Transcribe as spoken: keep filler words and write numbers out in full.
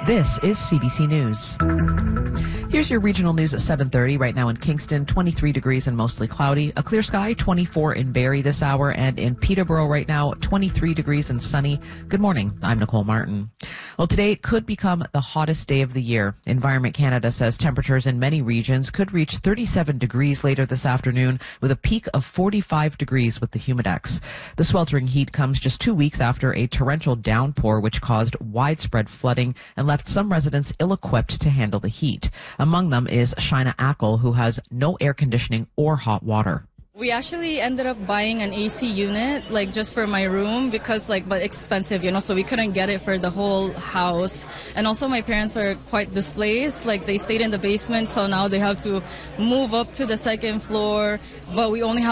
This is C B C News. Here's your regional news at seven thirty. Right now in Kingston, twenty-three degrees and mostly cloudy. A clear sky, twenty-four in Barrie this hour. And in Peterborough right now, twenty-three degrees and sunny. Good morning. I'm Nicole Martin. Well, today could become the hottest day of the year. Environment Canada says temperatures in many regions could reach thirty-seven degrees later this afternoon, with a peak of forty-five degrees with the Humidex. The sweltering heat comes just two weeks after a torrential downpour which caused widespread flooding and left some residents ill-equipped to handle the heat. Among them is Shina Ackle, who has no air conditioning or hot water. We actually ended up buying an A C unit, like just for my room, because like, but expensive, you know, so we couldn't get it for the whole house. And also my parents are quite displaced, like they stayed in the basement, so now they have to move up to the second floor, but we only have